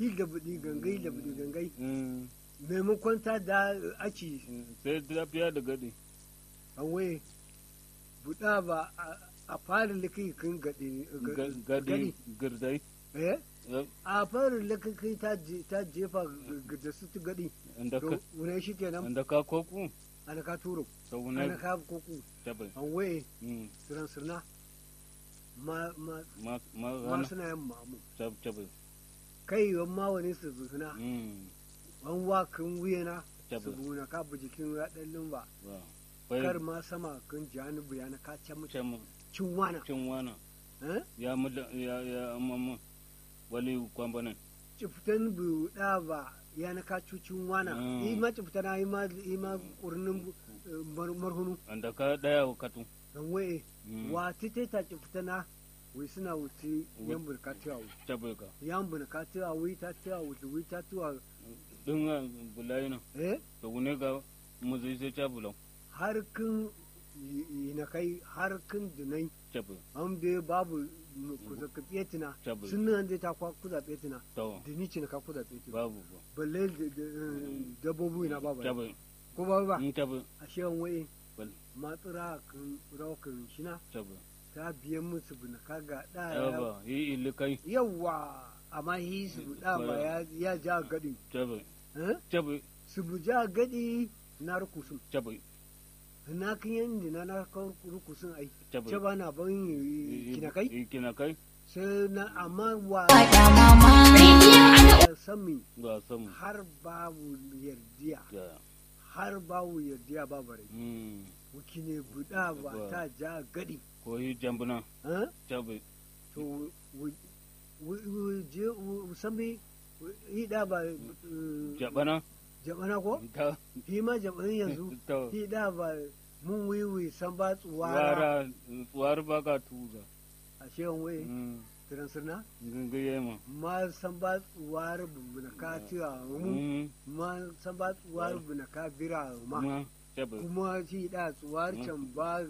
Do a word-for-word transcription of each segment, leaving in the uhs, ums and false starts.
hi da budi gangai da budi gangai maimakon ta da aci sai ta fiya da gadi an waye buɗa ba a fara likai kan gadi gadi girdai eh a fara likai ta ta jefa da su gadi to wune shi kenan da ka koku ana ka turo to wune ana ka koku tabai an waye siran sirna ma ma ma ma ma suna yin mamu tabai kai yawan ma wani su suna an wakan wuyana su buna ka bu jikin raɗin lumba kar ma sama kan janibu ya na ka can mutum cin wana cin wana ya mu ya ya amma wali kwambanan ciftan bu da ba ya na ka cucin wana yi ma ciftana yi ma yi ma kurnin marhunu anda ka daya wakatu dan waye wa tite ta ciftana wai suna wuce yan burka tiyawu tabbaka yan burka tiyawu ta tiyawu wuce ta tiyawu din bulayina eh to wune ga mu zai sai ta bulau harkin na kai harkin dinai tabu an bai babu kuza ka tsetina sun nan zai ta kwa kuza tsetina da ni ce na ka kuza tsetina babu balle dabbobi na babu tabu ko babu ba tabu a shewan waye matsura kan rawakan shina tabu ta biyan musu bina kaga da yawa yi ilikai yawa amma yi su da ba ya ja gadi tabu tabu su bu ja gadi na rukusun tabu na kan yan na na kan rukusun ai tabu ce ba na ban kina kai kina kai sai na amma wa sami ga samu har babu yardiya har babu yardiya babare wuki ne buda ba ta ja gadi ko yi jambuna tabu to je sami yi da ba jabana jabana ko yi ma jabanin yanzu yi da ba mun wiwi san ba tsuwara tsuwar ba ka tuza a shewan waye tiran sirna gangaye ma ma san ba tsuwar bubuna ka tiwa mu ma san ba tsuwar bubuna ka bira ma kuma shi da tsuwar can ba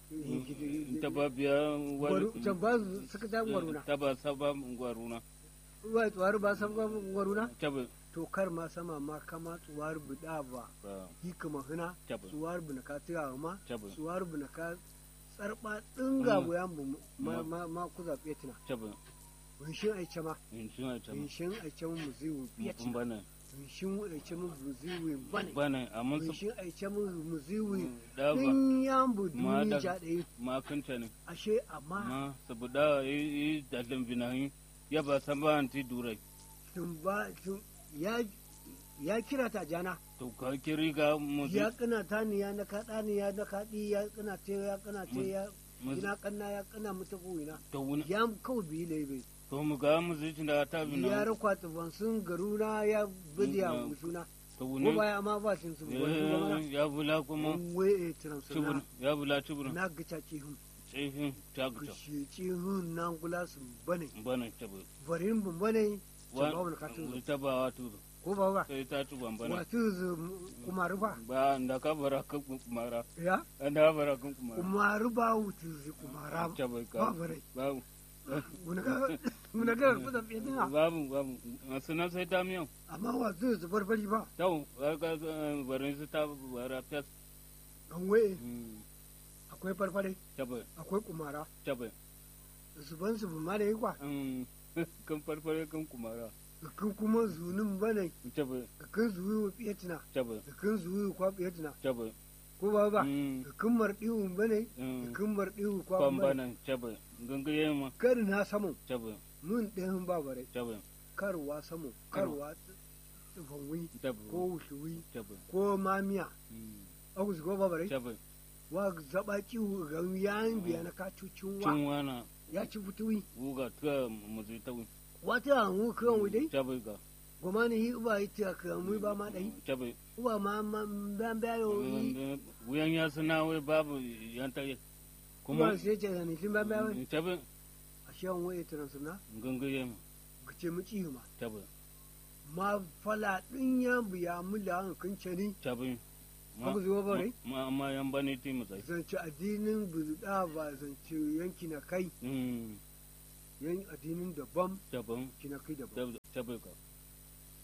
ta ba biya can ba suka ta gwaruna ta ba saba gwaruna wai tsuwar ba saba gwaruna ta ba to kar ma sama ma kama tsuwar buda ba yi kama hina tsuwar buna ka tiwa ma tsuwar buna ka tsarba dinga goyan bu ma ma ma ku zabe tina tabu winshin aice ma winshin aice winshin aice mu ziwu biyaci bana winshin aice mu ziwu bane bana amma su winshin aice mu ziwu daba din yambu duni ja dai ma kanta ne ashe amma ma saboda yi dalin binahi ya ba san ba anti durai tun ba tun ya ya kira ta jana to ka kiri ga mu ya kana ta ni ya na kada ni ya na kadi ya kana ce ya kana ce ya ina kanna ya kana mutu ina to wuni ya kawai bi ne bai to mu ga mu zai da ta bina ya rakwa tufan sun garuna ya bidiya musuna to wuni ko baya ma ba cin su ya bula kuma waye transfer ya bula tubura na gaca ci hun tsifin ta gaca shi ci hun nan gula su bane bane tabu barin bun bane wa ka tu ta ba wa tu ko ba ba sai ta tu ban bane wa tu kumaru ba ba da ka bara ka kumara ya da bara ka kumara kumaru ba wutu kumara ba bare ba Munaga munaga kuda pedina babu babu suna sai ta miyan amma wa zai zubar bari ba tau ga barin su ta bara fes an waye akwai farfare tabai akwai kumara tabai zuban su ma da yakwa kan farfare kan kumara kan kuma zunin bane tabai kan zuwi fiyatina tabai kan zuwi kwa fiyatina tabai ko ba ba kan mardiwu bane kan mardiwu kwa bane tabai gangaye ma kar na samu tabai mun ɗayan babare tabai karwa samu karwa tsufanwi ko wushuwi ko mamiya aku su ko babare tabai wa zaba kiwu ga yan biya na ka cucin wa cin wana ya ci fituwi uga ta mu zai tawi wata mu kan wudai tabai ga goma ne hi uba ita ka mu ba ma dai tabai uba ma ban bayo wuyan ya suna wai babu yanta kuma sai ce ne kin ban bayo tabai a shan waye tana suna gangaye ma kace mu ci ma tabai ma fala din ya biya mu da kan cani tabai ma ku zo bare ma amma yan bane ti mu sai zan ci addinin buda ba zan ci yanki na kai yan addinin daban daban kina kai daban tabai ka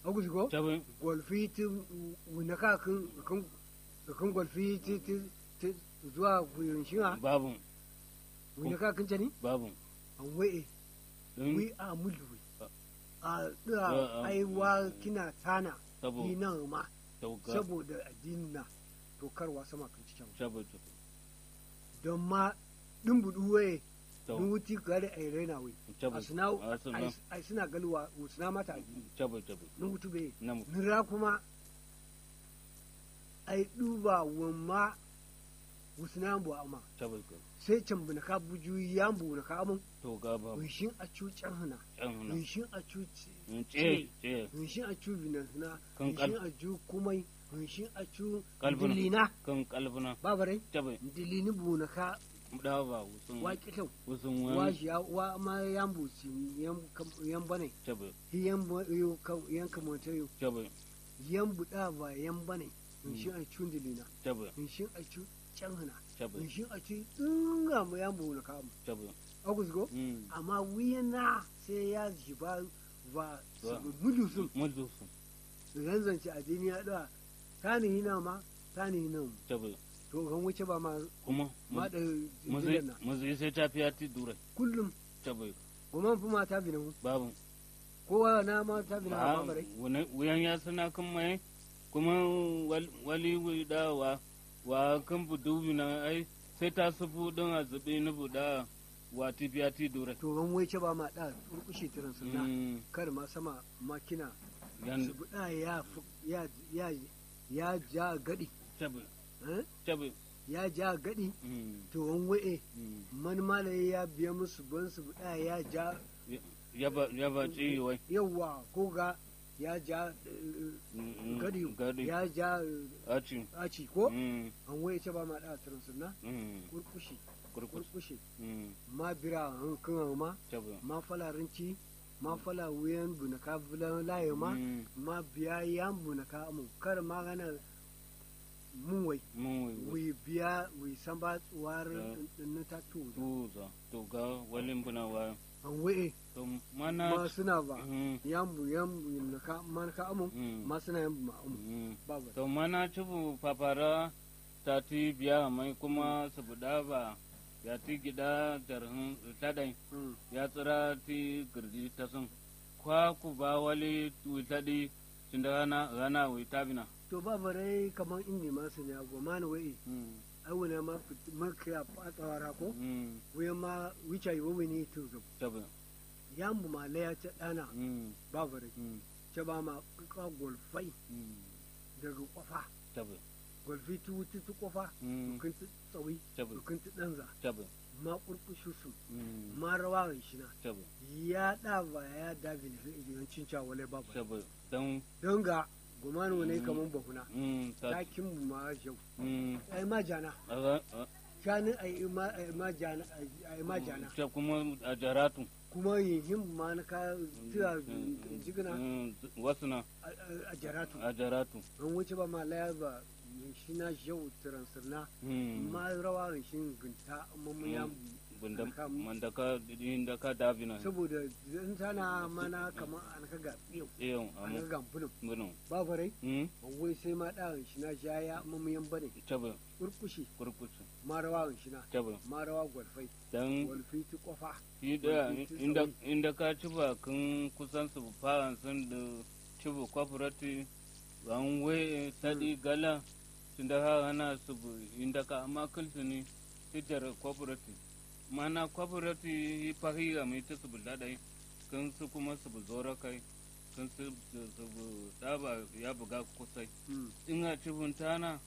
agus go chabe golfi ti wuna ka kan kan kan golfi ti ti zuwa guyin shi ha babu wuna ka kan jani babu an waye wi a mulwi a da aiwa kina tana dinan ma saboda addinin na to karwa sama kan cikin saboda don ma din budu waye dun wuti gare ai raina wai a suna ai suna galwa suna mata addini saboda nun wutu be nira kuma ai duba wamma wusna bu amma saboda sai can buna ka buju yan bu na ka mun to ga ba wishin a cucan hana wishin a cuci ce ce wishin a cu bina hana kan wishin a ju kumai wishin a cu kalbuna dilina kan kalbuna babarai tabe dilini bu na ka da ba wusun wa kitau wusun wa wani shi wa ma yan bu ci yan yan bane tabe yan yo ka yan kamata yo tabe yan buda ba yan bane wishin a cu dilina tabe wishin a cu can hana tabe wishin a ci dinga mu yan bu na ka mu tabe agus go amma wiyana sai ya ji ba ba mudu sun mudu sun zanzance a jini ya da tani hina ma tani hina mu tabe to kan wuce ba ma kuma ma da muzi muzi sai ta fiya ti dure kullum tabe kuma fi ma ta bina mu babu kowa na ma ta bina ba bare wuyan ya sana kan mai kuma wali wida wa wa kan budu bina ai sai ta sufu don a zube ni buda wa ti fiya ti dure to kan wuce ba ma da turkushe tiran sunna kar ma sama makina su buda ya ya ya ya ja gadi tabe eh tabe ya ja gadi to wan waye man malaye ya biya musu ban su buda ya ja ya ba ya ba ci wai yawa ko ga ya ja gadi ya ja aci aci ko an waye ce ba ma da tiran sunna kurkushi kurkushi ma bira an kan ma ma falarinci ma fala wuyan bunaka bulan laye ma ma biya yan bunaka mu kar ma gana mun wai wi biya wi samba tsuwar din ta tu tu to ga walin buna wa an waye to mana ma suna ba yan bu yan bunaka man ka amu ma suna yan ma amu babu to mana tubu papara ta ti biya mai kuma saboda ba ya ti gida darhin tadai ya tsira ti girgi ta sun kwa ku ba wali witadi tunda rana rana wita bina to ba bare kaman inni ma sun ya goma ni wai ai wani ma ma ka fatsawara ko wai ma wicha yi wani ne to zo tabe yambu ma la ya ta dana ba bare ce ba ma ka golfai daga kwafa tabe golfi tu tu tu kofa kun tu tsawi kun tu danza ma kurkushu su ma rawa shi na ya da ba ya da bin yancin cawale ba ba don don ga gumanu ne kaman bakuna takin mu ma jau ai ma jana shani ai ma ai ma jana ai ma jana ta kuma a jaratu kuma yin ma na ka tira jigina wasu na a jaratu a jaratu an wuce ba ma laya ba shi na jau tiransirna ma rawa shi gunta amma mu ya man ka inda ka davina saboda in tana mana kamar an ka ga yau yau an ka ga bunun bunun ba farai wai sai ma da shi na jaya amma mu yan bane tabe kurkushi kurkushi ma rawa shi na tabe ma rawa golfai dan golfi ti kofa ida inda inda ka ci ba kun kusan su faran sun da ci ba cooperative an wai sadi gala tunda ha ana su inda ka amma kulsu ne hijar cooperative mana cooperative fahiya mai ta su buladai kan su kuma su zora kai kan su su daba ya buga kusai in a ci buntana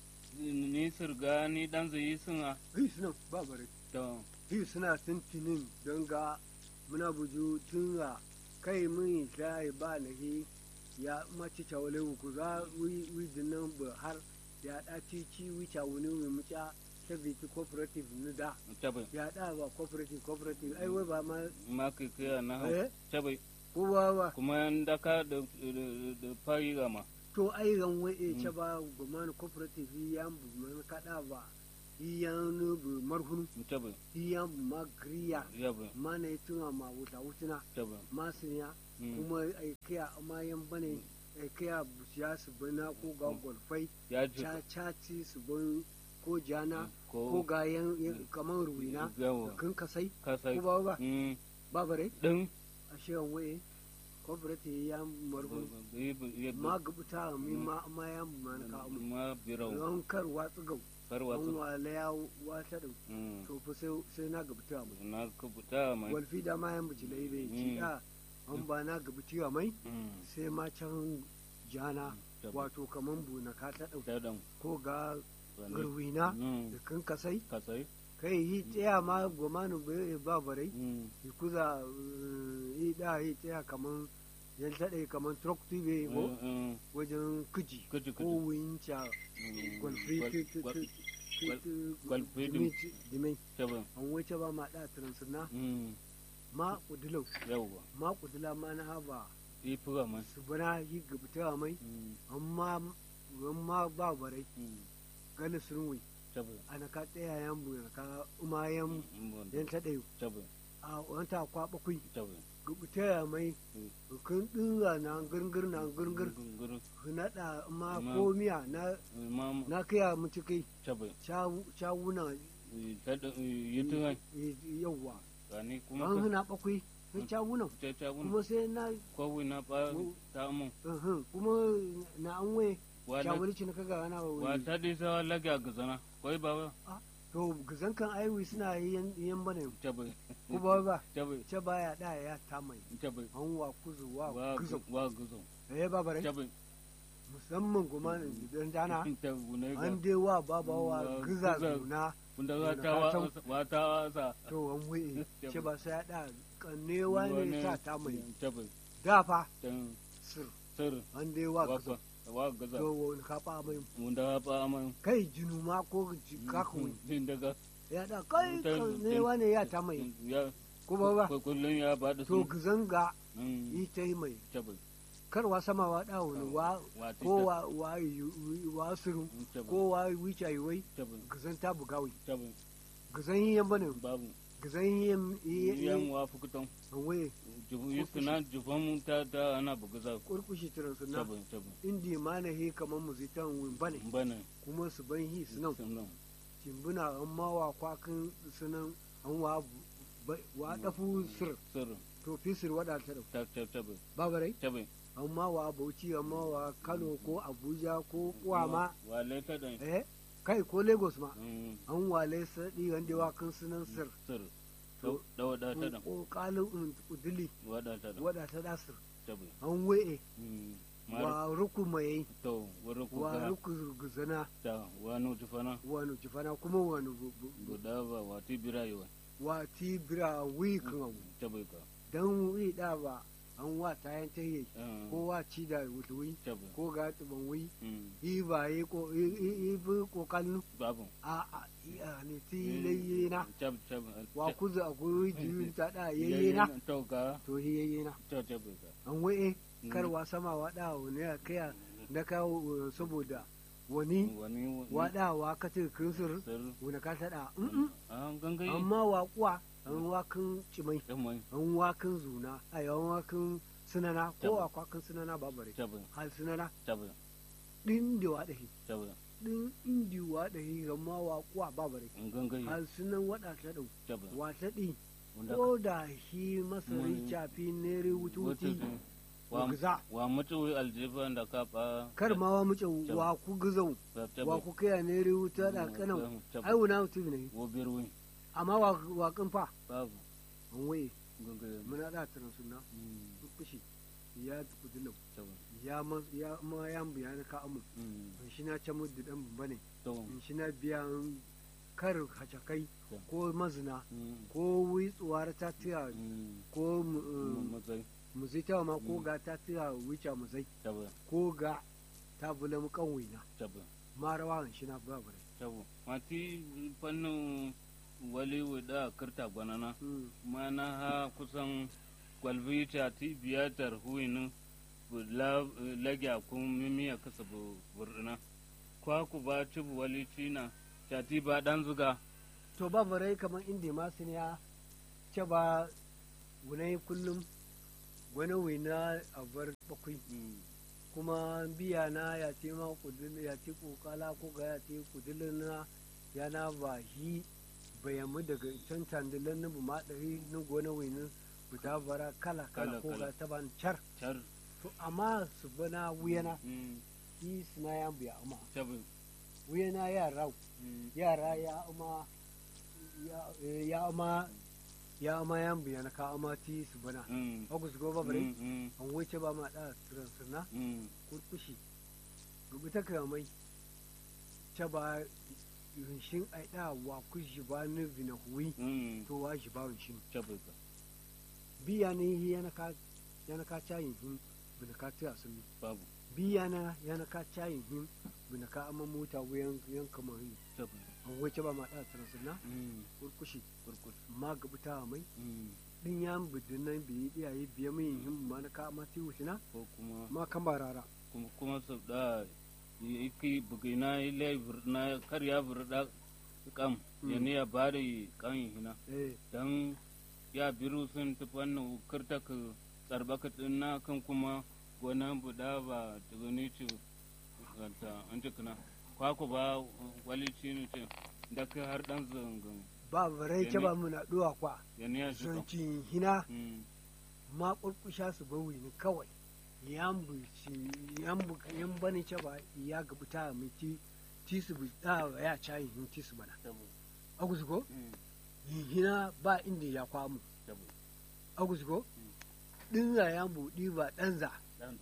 ni sirga ni dan zai sun a hi suna ba bare to hi suna tintinin don ga muna buju tun ga kai mun sai ba nahi ya mace tawale ku za wi wi dinnan ba har ya da cici wica wani mai muca ta biki cooperative ni da ya da ba cooperative cooperative ai wai ba ma ma kai kai na hau tabai ko ba ba kuma da ka da da fari gama to ai ran wai e ce ba goma cooperative ya bu man kada ba yan bu marhunu tabai yan ma griya ma ne tuna ma wuta wutuna ma siniya kuma ai kai amma yan bane e kaya busiya su bana ko ga golfai ya ji cha chaci su ban ko jana ko ko ga yan kamar ruina yawa kan kasai kasai ko ba ba mm ba bare din ashe an waye ko burati ya margun ma gubuta mi ma ma ya ma na ka ma birau don kar watsu gau kar an wasu wala ya wata da mm to fa sai sai na gubuta mai na kubuta mai walfi da ma yan bijilai bai ci da an ba na gubuta mai mm sai ma can jana wato kaman buna ka ta dau ta dan ko ga garwina mm da kan kasai kasai kai yi tsaya ma gomanu bai ba barai mm yi kuza yi da yi tsaya kaman yan taɗe kaman truck tube ko mm wajen kuji kuji ko kuji winca gwalfri gwalfri dimai taban an wace ba ma da transuna mm ma kudilau yawa ma kudila ma na haba yi fuga mai su bana yi gabata mai mm amma amma ba barai mm gani sun wi taban ana ka tsaya yan bu ka umayan yan taɗe taban a wanta kwa bakwai taban gabata mai kun dinga na gurgur na gurgur gurgur naɗa ma Ma- ko miya na ma na kaya mutu kai taban shawuna yi tunai yawwa gani kuma an hana bakwai sai shawunan ta ta wuni kuma sai na ko na ba ta mun uhun, kuma na an waye wala shawari ci na kaga ana wa wani ta dai sa laga gazana koi ba to gizan kan aiwi suna yan yan bane taban ko ba ba taban ce baya da ya ta mai taban an wa kuzu wa wa kuzu wa guzo eh ba bare taban musamman kuma dan dana ta wune ga an dai wa baba wa Wa giza giza. zuna kunda za ta wa wa ta sa to an waye ce ba sai ya da kannewa ne sa ta mai taban dafa tan sir sir an dai wa wa kuzu wa gaza to wani kafa mai munda ba man kai jinu ma ko kakun din daga ya da kai Mutum- ne wane ya ta mai ya ko ba ba ko kullun ya ba da to su gizanga mm yi ta yi mai taban karwa sama wa da wani wa wa ko wa wa yi- wa suru taban ko wa wica yi wai taban gizan ta bugawi taban gizan yi yan bane babu gizan yi yan yan yan wa fukutan waye jubu yusuna jufan ta ta ana buguza kurkushi tiran su na taban taban indi ma na he kaman muzitan win bane bana kuma su ban hi sunan sunan cimbuna an ma wa kwakin sunan an wa bu- wa dafu sir sir to fisir wada ta da ta ta taban babarai taban amma wa bauchi amma wa kano ko abuja ko kuwa wa leta da eh kai ko lagos ma mm an wale sadi wanda wa kan sunan sir sir To- da wada ta da ko kalin udili wada ta da wada ta da sir taban an waye mm mar wa ruku mai to wuri ku wa ga ruku guzana ta wani jufana wani jifana kuma wani bu- bu- guda ba wati birayewa wa tibira wi kan abu tabai ka dan wi da ba an wa tayan tayi mm ko wa ci da wutuwi tabai ko ga tuban wi mm yi ba yi ko yi yi bi kokalnu babu a a iya ne ti layyena tab tab wa kuzu akwai jiyun ta da yayyena to ka to hi yayyena to tabai ka an waye karwa sama wada wani ya kaya na kawo saboda wani wani wada wa ka ce kirsir sir wani ka tada an gangai amma wa kuwa an wakin cimai dan mai an wakin zuna a yawan wakin sunana ko a kwakin sunana babare tabai hal sunana tabai din da wada hi tabai din indi wada hi amma wa kuwa babare an gangai hal sunan wada ta dau tabai wata ɗi wanda ko da shi masari Mm. cafi nere wututi wa giza wa mutu aljiba da ka fa kar ma wa muce wa ku gizau wa ku kaya nere wuta da kanan ai wuna wutu ne wo birwi amma wa wa kan fa babu an waye gangai muna da tsaron sunna mm kushi ya kudilau tabai ya ma ya ma ya biya na ka amu mm in shi na can mudu dan bane to in shi na biya kar hacakai Yeah. ko mazina mm ko witsuwar ta tiya mm ko mu- um, mutsai muzita ma ko Mm. ga ta tiya wuce muzai tabai ko ga ta bula mu kan wina tabai ma rawa shi na ba bare tabai mati fannin wali wada kirta gwanana Mm. mana ha kusan gwalbita ti biyatar huinu bu la lagya kun mimiya kasa bu burduna kwa ku ba ci bu wali tina shati ba dan zuga to ba bare kamar inda ma sun ya ce ba wunai kullum wani wina a bar bakwai kuma biya na ya ce ma kudin ya ce kokala ko ga ya ce kudin na yana ba shi bayamu daga can tandilan na buma ɗari na gona wani buta bara kala kala ko ga taban char to amma su bana wuyana shi suna ya biya amma wuyana ya rau yara ya amma ya amma ya amma yan biya na ka amma ti su bana aku su goba bare an wuce ba ma da transna kurkushi gubi ta kamai ta ba shin ai da wa ku shi ba ni bina huwi to wa shi ba shin biya ne yana ka yana ka cayin hin bina ka tiya sun babu biya na yana ka cayin hin bina ka amma mota wuyan yan kamar yi an wuce ba ma da transna kurkushi kurkushi ma gubi ta mai din yan bidin nan biyi iyaye biya mai hin ma na ka amma ti wucina ko kuma ma kan barara kuma kuma su da iki bugina ile na karya burda kam yani ya bari kan hina dan ya biru sun tufannu kirta ka tsarbaka na kan kuma gona buda ba tugani ci ganta an tukuna kwaku ba wali ci ne ce da ka har dan zangan ba bare ce ba muna duwa kwa yani ya sun ci hina ma kurkusha su bawi ni kawai yambu ci yambu yan bane ce ba ya gabuta mai ti ti su bi da ya cayi hin ti su bana agus ko hina ba inda ya kwamu agus ko din za yambu di ba dan za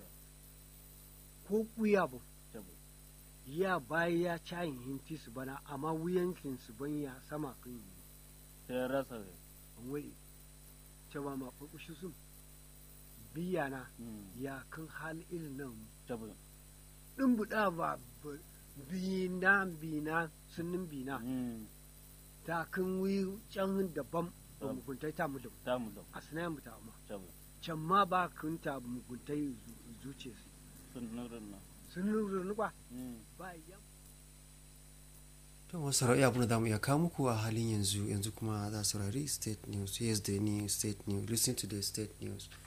ko kuya bu ya bai ya cayi hin ti su bana amma wuyankin su ban ya sama kan sai rasa wai ce ba ma kurkushi sun biyana ya kan hali irin nan ɗin buɗa ba bina bina sunan bina ta kan wi can daban ba muguntai ta mu a sinayen mu ta ma can ma ba kan ta muguntai zuce su sun nurin ba ba yan to wasu ra'ayi abu da mu iya kawo muku a halin yanzu yanzu kuma za su rari state news yes the new state news listen to the state news